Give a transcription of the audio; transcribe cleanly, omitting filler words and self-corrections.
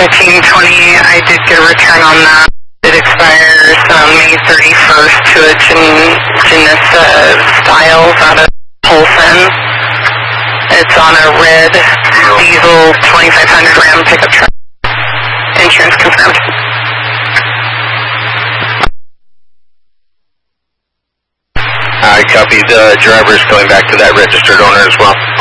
1520, I did get a return on that. It expires May 31st to a Janissa Styles out of Polson. It's on a red diesel 2500 Ram pickup truck. Insurance confirmed. I copy. The driver's going back to that registered owner as well.